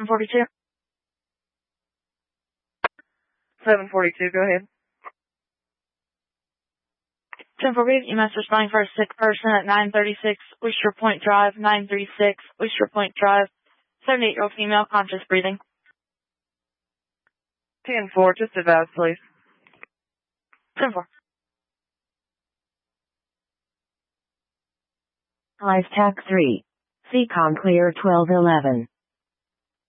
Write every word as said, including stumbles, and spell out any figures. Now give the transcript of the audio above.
seven forty-two. seven forty-two, go ahead. ten four, E M S responding for a sick person at nine thirty-six Oyster Point Drive, nine thirty-six Oyster Point Drive, seventy-eight-year-old female, conscious breathing. ten four, just advise, please. ten four. Live T A C three. C COM clear twelve eleven.